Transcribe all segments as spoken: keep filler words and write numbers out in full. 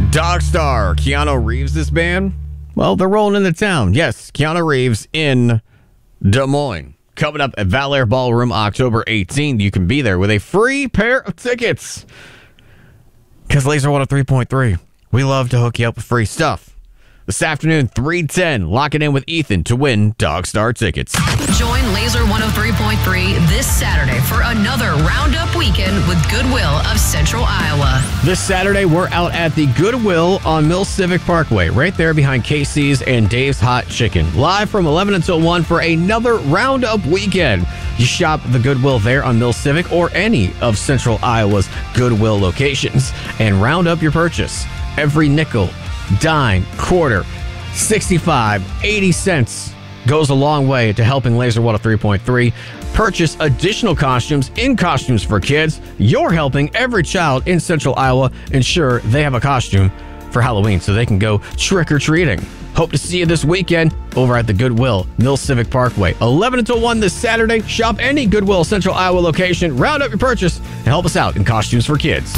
Dogstar, Keanu Reeves, this band? Well, they're rolling into town. Yes, Keanu Reeves in Des Moines. Coming up at Valor Ballroom October eighteenth. You can be there with a free pair of tickets. Because Laser one oh three point three, we love to hook you up with free stuff. This afternoon, three ten, lock it in with Ethan to win Dogstar tickets. Join Laser one oh three point three this Saturday for another Roundup weekend with Goodwill of Central Iowa. This Saturday, we're out at the Goodwill on Mill Civic Parkway, right there behind Casey's and Dave's Hot Chicken. Live from eleven until one for another Roundup weekend. You shop the Goodwill there on Mill Civic or any of Central Iowa's Goodwill locations and round up your purchase. Every nickel, dime, quarter, sixty-five, eighty cents goes a long way to helping Laser one oh three point three purchase additional costumes in Costumes for Kids. You're helping every child in Central Iowa ensure they have a costume for Halloween so they can go trick-or-treating. Hope to see you this weekend over at the Goodwill, Mill Civic Parkway. eleven until one this Saturday. Shop any Goodwill Central Iowa location, round up your purchase, and help us out in Costumes for Kids.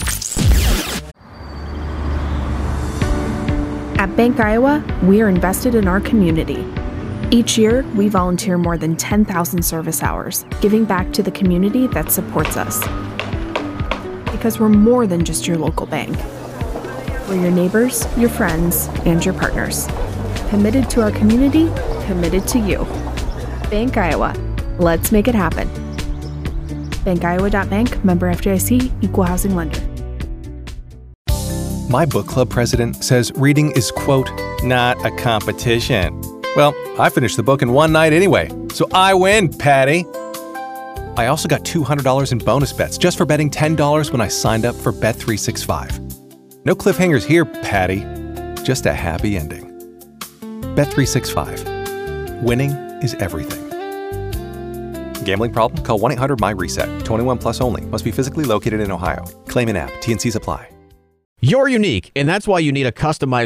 At Bank Iowa, we are invested in our community. Each year, we volunteer more than ten thousand service hours, giving back to the community that supports us. Because we're more than just your local bank. We're your neighbors, your friends, and your partners. Committed to our community, committed to you. Bank Iowa. Let's make it happen. bank iowa dot bank, member F D I C, equal housing lender. My book club president says reading is, quote, not a competition. Well, I finished the book in one night anyway, so I win, Patty. I also got two hundred dollars in bonus bets just for betting ten dollars when I signed up for Bet three sixty-five. No cliffhangers here, Patty. Just a happy ending. Bet three sixty-five. Winning is everything. Gambling problem? Call one eight hundred M Y reset. twenty-one plus only. Must be physically located in Ohio. Claim in app. T and Cs apply. You're unique, and that's why you need a customized